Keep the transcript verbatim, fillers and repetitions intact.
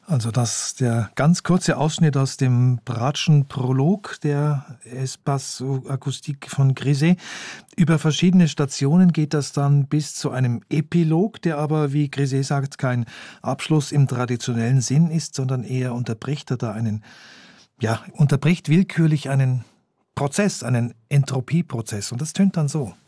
Also das der ganz kurze Ausschnitt aus dem Bratschen Prolog der Espace Acoustique von Grisey. Über verschiedene Stationen geht das dann bis zu einem Epilog, der aber, wie Grisey sagt, kein Abschluss im traditionellen Sinn ist, sondern eher unterbricht er da einen, ja, unterbricht willkürlich einen Prozess, einen Entropieprozess. Und das tönt dann so.